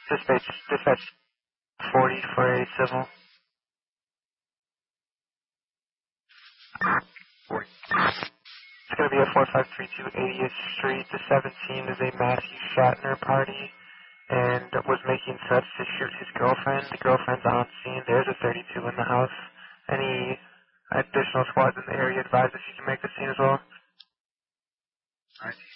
Dispatch 40 for a civil. 40. It's going to be a 4532 80th Street. The 17 is a Matthew Shatner party and was making threats to shoot his girlfriend. The girlfriend's on scene. There's a 32 in the house. Any additional squads in the area advise if you can make the scene as well? Alright.